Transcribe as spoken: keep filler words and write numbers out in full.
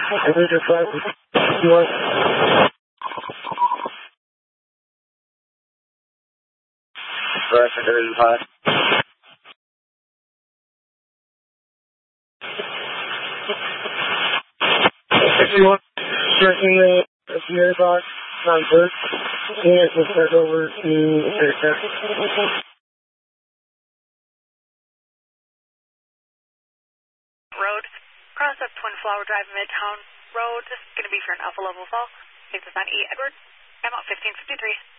Major five, one. Right, five. Fifty-one, stretching the P A box, non first. Unit will start over to aircraft. Road, cross up Twin Flower Drive, Midtown Road. This is going to be for an alpha level fall. Take this on E, Edward. I'm out fifteen fifty-three.